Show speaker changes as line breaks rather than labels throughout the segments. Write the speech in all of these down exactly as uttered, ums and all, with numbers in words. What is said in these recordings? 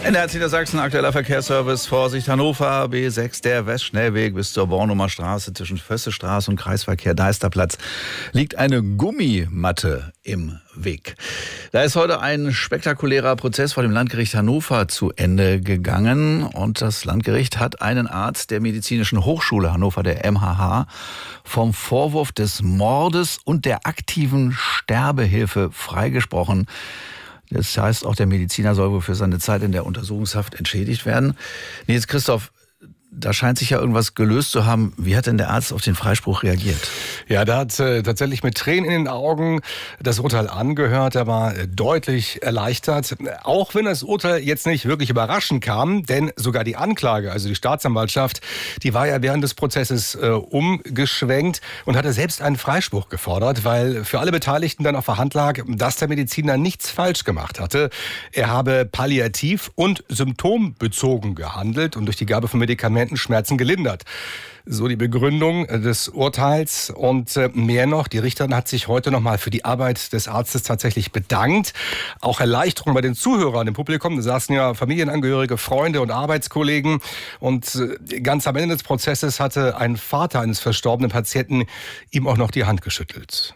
In der Niedersachsen aktueller Verkehrsservice. Vorsicht, Hannover, B sechs, der Westschnellweg bis zur Bornumer Straße zwischen Fössestraße und Kreisverkehr Deisterplatz liegt eine Gummimatte im Weg. Da ist heute ein spektakulärer Prozess vor dem Landgericht Hannover zu Ende gegangen. Und das Landgericht hat einen Arzt der Medizinischen Hochschule Hannover, der M H H, vom Vorwurf des Mordes und der aktiven Sterbehilfe freigesprochen. Das heißt, auch der Mediziner soll wohl für seine Zeit in der Untersuchungshaft entschädigt werden. Nils Christoph, da scheint sich ja irgendwas gelöst zu haben. Wie hat denn der Arzt auf den Freispruch reagiert?
Ja, der hat äh, tatsächlich mit Tränen in den Augen das Urteil angehört. Er war äh, deutlich erleichtert. Auch wenn das Urteil jetzt nicht wirklich überraschend kam, denn sogar die Anklage, also die Staatsanwaltschaft, die war ja während des Prozesses äh, umgeschwenkt und hatte selbst einen Freispruch gefordert, weil für alle Beteiligten dann auf der Hand lag, dass der Mediziner nichts falsch gemacht hatte. Er habe palliativ und symptombezogen gehandelt und durch die Gabe von Medikamenten Schmerzen gelindert. So die Begründung des Urteils und mehr noch. Die Richterin hat sich heute nochmal für die Arbeit des Arztes tatsächlich bedankt. Auch Erleichterung bei den Zuhörern im Publikum. Da saßen ja Familienangehörige, Freunde und Arbeitskollegen. Und ganz am Ende des Prozesses hatte ein Vater eines verstorbenen Patienten ihm auch noch die Hand geschüttelt.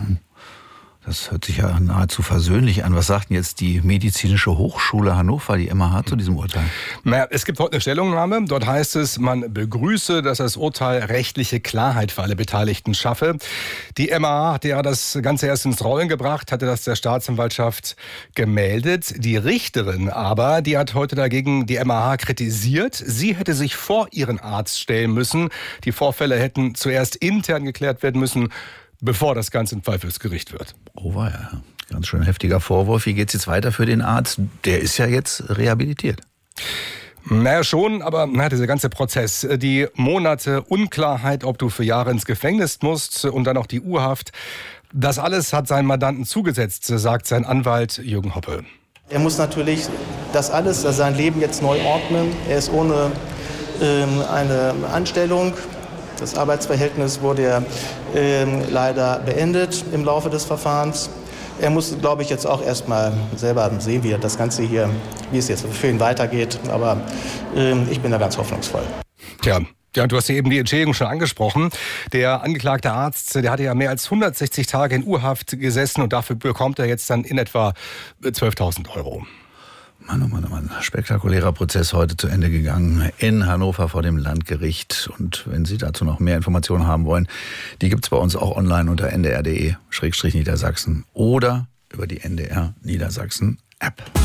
Das hört sich ja nahezu versöhnlich an. Was sagt denn jetzt die Medizinische Hochschule Hannover, die M H H, zu diesem Urteil?
Naja, es gibt heute eine Stellungnahme. Dort heißt es, man begrüße, dass das Urteil rechtliche Klarheit für alle Beteiligten schaffe. Die M H H hat ja das Ganze erst ins Rollen gebracht, hatte das der Staatsanwaltschaft gemeldet. Die Richterin aber, die hat heute dagegen die M H H kritisiert. Sie hätte sich vor ihren Arzt stellen müssen. Die Vorfälle hätten zuerst intern geklärt werden müssen, bevor das Ganze ein Fall fürs Gericht wird.
Oh ja, ganz schön heftiger Vorwurf. Wie geht's jetzt weiter für den Arzt? Der ist ja jetzt rehabilitiert.
Naja, schon, aber na, dieser ganze Prozess, die Monate Unklarheit, ob du für Jahre ins Gefängnis musst und dann auch die U-Haft, das alles hat seinen Mandanten zugesetzt, sagt sein Anwalt Jürgen Hoppe.
Er muss natürlich das alles, also sein Leben jetzt neu ordnen. Er ist ohne ähm, eine Anstellung. Das Arbeitsverhältnis wurde ja ähm, leider beendet im Laufe des Verfahrens. Er muss, glaube ich, jetzt auch erstmal selber sehen, wie das Ganze hier, wie es jetzt für ihn weitergeht. Aber ähm, ich bin da ganz hoffnungsvoll.
Tja. Ja, du hast ja eben die Entschädigung schon angesprochen. Der angeklagte Arzt, der hatte ja mehr als hundertsechzig Tage in U-Haft gesessen und dafür bekommt er jetzt dann in etwa zwölftausend Euro.
Mann, oh Mann, oh Mann. Spektakulärer Prozess heute zu Ende gegangen in Hannover vor dem Landgericht. Und wenn Sie dazu noch mehr Informationen haben wollen, die gibt's bei uns auch online unter n d r punkt d e Schrägstrich Niedersachsen oder über die N D R Niedersachsen App.